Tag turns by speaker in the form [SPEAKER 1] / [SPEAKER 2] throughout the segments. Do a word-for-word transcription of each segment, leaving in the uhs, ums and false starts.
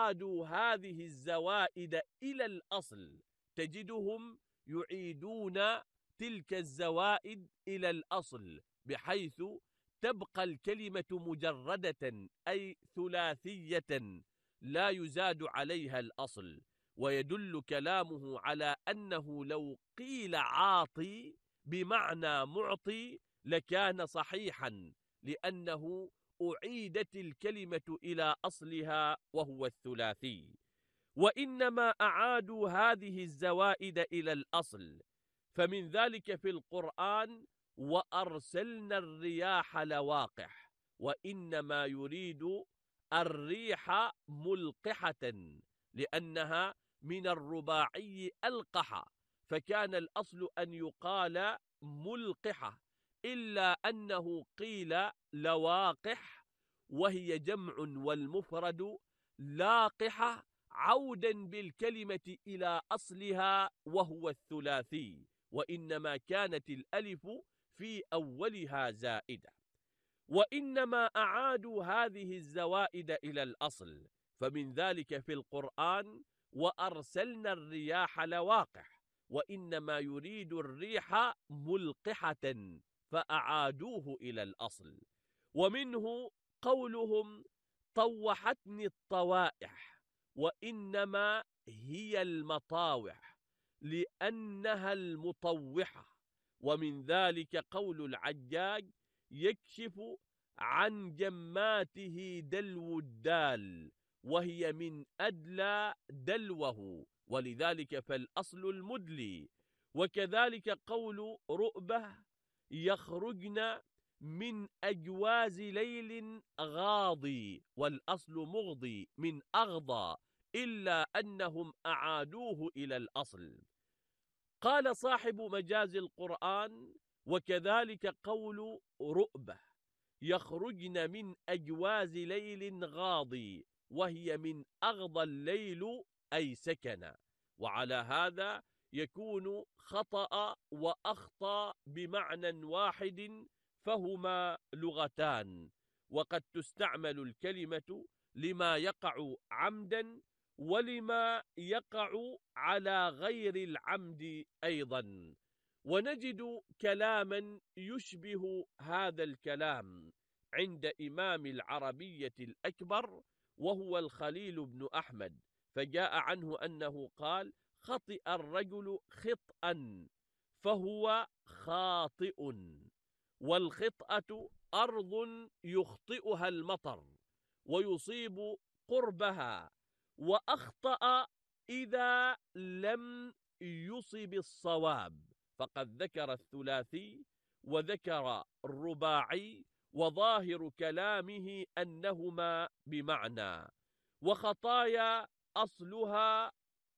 [SPEAKER 1] أعادوا هذه الزوائد إلى الأصل تجدهم يعيدون تلك الزوائد إلى الأصل بحيث تبقى الكلمة مجردة أي ثلاثية لا يزاد عليها الأصل. ويدل كلامه على أنه لو قيل عاطي بمعنى معطي لكان صحيحا، لأنه أعيدت الكلمة إلى أصلها وهو الثلاثي. وإنما أعادوا هذه الزوائد إلى الأصل، فمن ذلك في القرآن وأرسلنا الرياح لواقح، وإنما يريد الريح ملقحة لأنها من الرباعي ألقح، فكان الأصل أن يقال ملقحة، إلا أنه قيل لواقح وهي جمع والمفرد لاقحة، عودا بالكلمة إلى أصلها وهو الثلاثي، وإنما كانت الألف في أولها زائدة. وإنما أعادوا هذه الزوائد إلى الأصل، فمن ذلك في القرآن وأرسلنا الرياح لواقح، وإنما يريد الريح ملقحة فأعادوه إلى الأصل. ومنه قولهم طوحتني الطوائح، وإنما هي المطاوح لأنها المطوحة. ومن ذلك قول العجاج يكشف عن جماته دلو الدال، وهي من أدلى دلوه، ولذلك فالأصل المدلي. وكذلك قول رؤبة يخرجن من أجواز ليل غاضي، والأصل مغضي من أغضى، إلا أنهم أعادوه إلى الأصل. قال صاحب مجاز القرآن وكذلك قول رؤبة يخرجن من أجواز ليل غاضي، وهي من أغضى الليل أي سكن. وعلى هذا يكون خطأ وأخطأ بمعنى واحد، فهما لغتان، وقد تستعمل الكلمة لما يقع عمدا ولما يقع على غير العمد أيضا. ونجد كلاما يشبه هذا الكلام عند إمام العربية الأكبر وهو الخليل بن أحمد، فجاء عنه أنه قال خطئ الرجل خطأ فهو خاطئ، والخطأة أرض يخطئها المطر ويصيب قربها، وأخطأ إذا لم يصب الصواب. فقد ذكر الثلاثي وذكر الرباعي، وظاهر كلامه أنهما بمعنى. وخطايا أصلها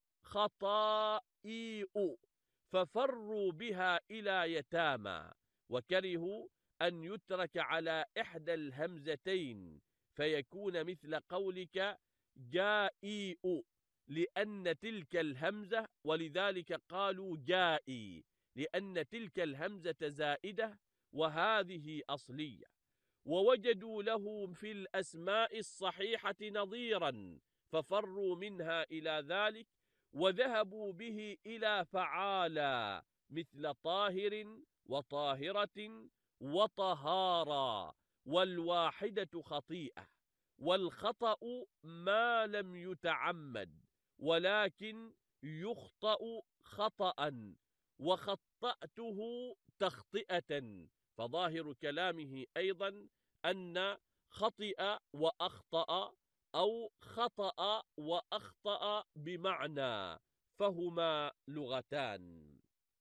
[SPEAKER 1] خطائيء، ففروا بها إلى يتامى، وكرهوا أن يترك على إحدى الهمزتين فيكون مثل قولك جائيء، لأن تلك الهمزة، ولذلك قالوا جائي لأن تلك الهمزة زائدة وهذه أصلية. ووجدوا له في الأسماء الصحيحة نظيرا ففروا منها إلى ذلك، وذهبوا به إلى فعالا مثل طاهر وطاهرة وطهارا، والواحدة خطيئة، والخطأ ما لم يتعمد ولكن يخطأ خطأ، وخطأته تخطئة. فظاهر كلامه أيضا أن خطئ وأخطأ أو خطأ وأخطأ بمعنى، فهما لغتان.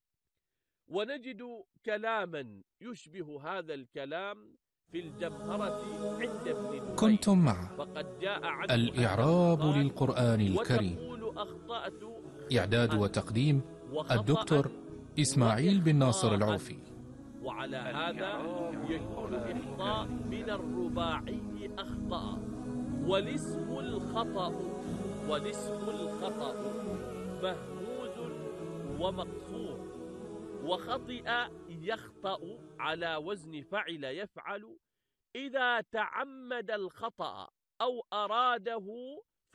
[SPEAKER 1] ونجد كلاما يشبه هذا الكلام في الجمهرة عند ابن دبي.
[SPEAKER 2] كنتم مع
[SPEAKER 1] فقد جاء عنه
[SPEAKER 2] الإعراب للقرآن الكريم،
[SPEAKER 1] وتقول أخطأت
[SPEAKER 2] إعداد وتقديم الدكتور إسماعيل بن ناصر العوفي.
[SPEAKER 1] وعلى هذا يكون إخطاء من الرباعي أخطأ، والاسم الخطأ والاسم الخطأ مهموز ومقصور. وخطئ يخطأ على وزن فعل يفعل إذا تعمد الخطأ أو أراده